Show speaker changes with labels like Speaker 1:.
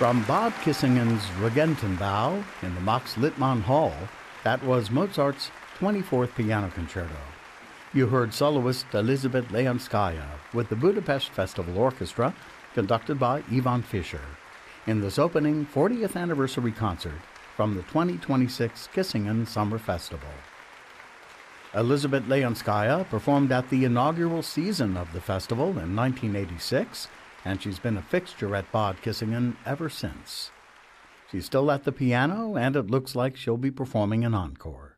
Speaker 1: From Bob Kissingen's Regentenbau in the Max Littmann Hall, that was Mozart's 24th Piano Concerto. You heard soloist Elizabeth Leonskaya with the Budapest Festival Orchestra, conducted by Ivan Fischer, in this opening 40th anniversary concert from the 2026 Kissingen Summer Festival. Elizabeth Leonskaya performed at the inaugural season of the festival in 1986, and she's been a fixture at Bad Kissingen ever since. She's still at the piano, and it looks like she'll be performing an encore.